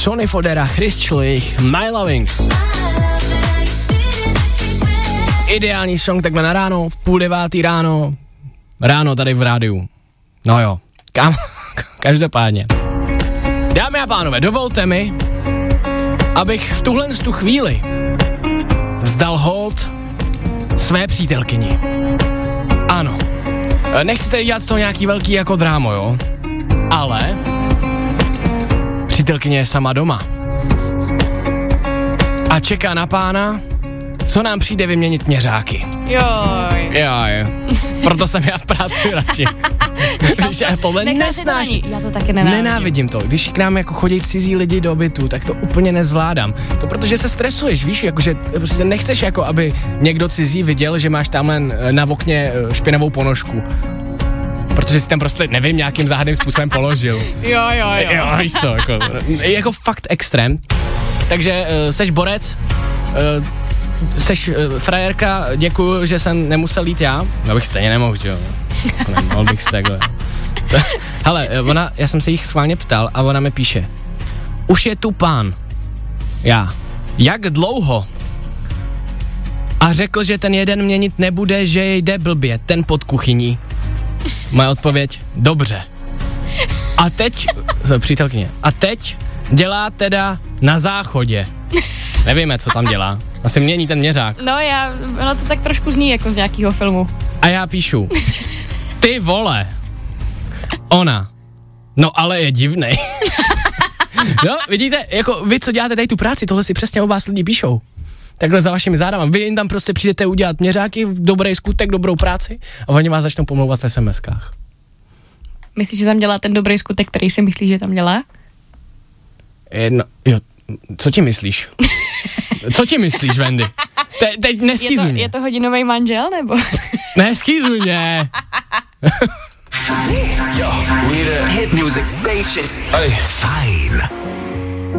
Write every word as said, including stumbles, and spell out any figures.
Sonny Fodera, Chris Schlich, My Loving. Ideální song takhle na ráno, v půl devátý ráno, ráno tady v rádiu. No jo, kam, každopádně. Dámy a pánové, dovolte mi, abych v tuhle tu chvíli vzdal hold své přítelkyni. Ano, nechci tady dělat z toho nějaký velký jako drámo, jo, ale přítelkyně je sama doma a čeká na pána, co nám přijde vyměnit měřáky. Joj. Joj. Proto jsem já v práci radši. Když já tohle nesnáším. Já to taky nenávidím. Nenávidím to. Když k nám jako chodí cizí lidi do bytu, tak to úplně nezvládám. To protože se stresuješ, víš, jakože prostě nechceš jako, aby někdo cizí viděl, že máš tam na okně špinavou ponožku. Protože si tam prostě, nevím, nějakým záhadným způsobem položil. Jo, jo, jo. Jo, víš co, jako, jako fakt extrém. Takže uh, seš borec, uh, seš uh, frajerka, děkuju, že jsem nemusel jít já. Já bych stejně nemohl, že jo. Mohl bych se takhle. Hele, ona, já jsem se jich schválně ptal a ona mi píše. Už je tu pán. Já. Jak dlouho? A řekl, že ten jeden měnit nebude, že jde blbě, ten pod kuchyní. Moje odpověď, dobře. A teď, přítelkyně, a teď dělá teda na záchodě. Nevíme, co tam dělá. Asi mění ten měřák. No já, ono to tak trošku zní jako z nějakého filmu. A já píšu, ty vole, ona, no ale je divnej. No, vidíte, jako vy, co děláte tady tu práci, tohle si přesně o vás lidi píšou. Takhle za vašimi zádama. Vy jim tam prostě přijdete udělat měřáky, dobrý skutek, dobrou práci a oni vás začnou pomlouvat v es em eskách. Myslíš, že tam dělá ten dobrý skutek, který si myslí, že tam dělá? No, jo, co ti myslíš? Co ti myslíš, Wendy? Te, teď neschýzuj mě. Je to hodinový manžel, nebo? Neschýzuj mě. Yo, we the hit music station. Hey. Fajn.